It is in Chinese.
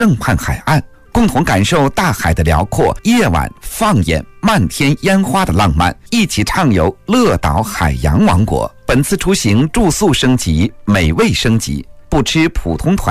正畔海岸，共同感受大海的辽阔，夜晚放眼漫天烟花的浪漫，一起畅游乐岛海洋王国。本次出行住宿升级，美味升级，不吃普通团